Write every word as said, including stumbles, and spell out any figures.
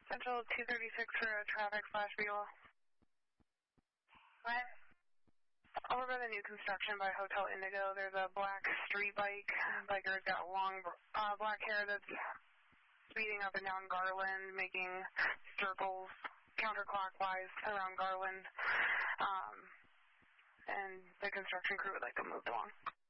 Central two thirty-six for a traffic flash view. What? Over by the new construction by Hotel Indigo, there's a black street bike. Biker's got long uh, black hair that's speeding up and down Garland, making circles counterclockwise around Garland. Um, and the construction crew would like to move along.